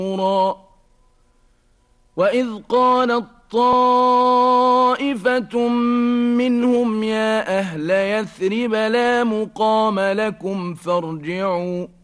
وإذ قالت طائفة منهم يا أهل يثرب لا مقام لكم فارجعوا